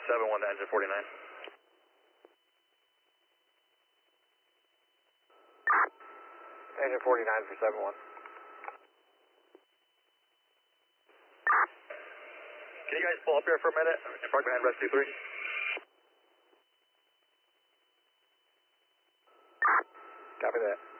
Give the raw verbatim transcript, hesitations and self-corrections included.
seven one to engine forty-nine. Engine forty-nine for seven one. Can you guys pull up here for a minute and park behind rescue three? Copy that.